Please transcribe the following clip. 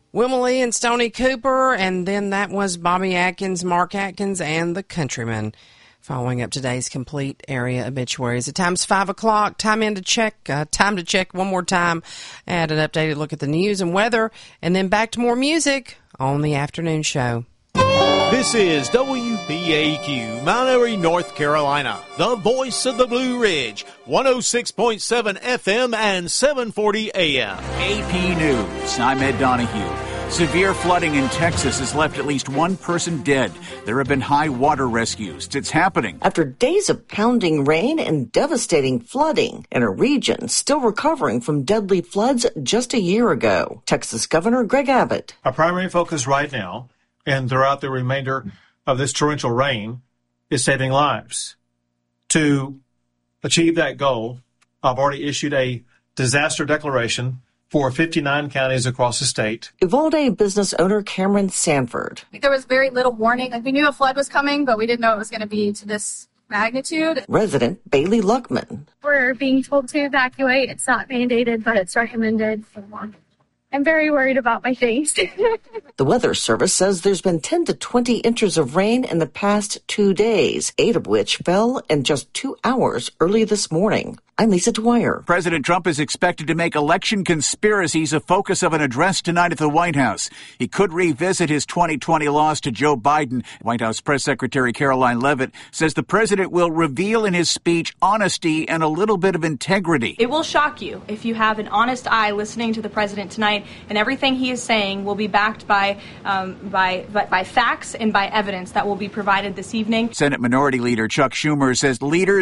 Wilma Lee and Stoney Cooper, and then that was Bobby Atkins, Mark Atkins, and the Countrymen. Following up today's complete area obituaries. The time's 5 o'clock. Time to check one more time. Add an updated look at the news and weather, and then back to more music on the afternoon show. This is WBAQ, Mount Airy, North Carolina, the voice of the Blue Ridge, 106.7 FM and 740 AM. AP News, I'm Ed Donahue. Severe flooding in Texas has left at least one person dead. There have been high water rescues. It's happening after days of pounding rain and devastating flooding in a region still recovering from deadly floods just a year ago. Texas Governor Greg Abbott. Our primary focus right now and throughout the remainder of this torrential rain is saving lives. To achieve that goal, I've already issued a disaster declaration for 59 counties across the state. Uvalde business owner Cameron Sanford. There was very little warning. We knew a flood was coming, but we didn't know it was going to be to this magnitude. Resident Bailey Luckman. We're being told to evacuate. It's not mandated, but it's recommended. I'm very worried about my things. The Weather Service says there's been 10 to 20 inches of rain in the past 2 days, 8 of which fell in just 2 hours early this morning. I'm Lisa Dwyer. President Trump is expected to make election conspiracies a focus of an address tonight at the White House. He could revisit his 2020 loss to Joe Biden. White House Press Secretary Caroline Leavitt says the president will reveal in his speech honesty and a little bit of integrity. It will shock you if you have an honest eye listening to the president tonight, and everything he is saying will be backed by facts and by evidence that will be provided this evening. Senate Minority Leader Chuck Schumer says leaders